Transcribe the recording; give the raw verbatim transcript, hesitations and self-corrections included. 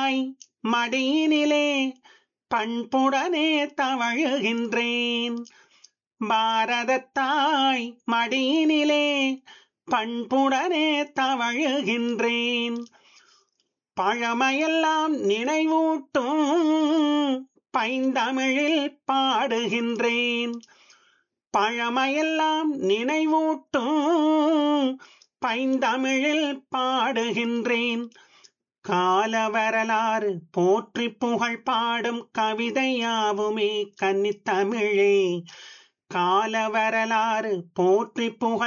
தாய் மடியினிலே பண்புடனே தவழுகின்றேன். பாரத தாய் மடியினிலே பண்புடனே தவழுகின்றேன். பழமையெல்லாம் நினைவூட்டும் பைந்தமிழில் பாடுகின்றேன். பழமையெல்லாம் நினைவூட்டும் பைந்தமிழில் பாடுகின்றேன். கால வரலாறு போற்றி புகழ் பாடும் கவிதையாவுமே கன்னித்தமிழே. கால வரலாறு போற்றி புகழ்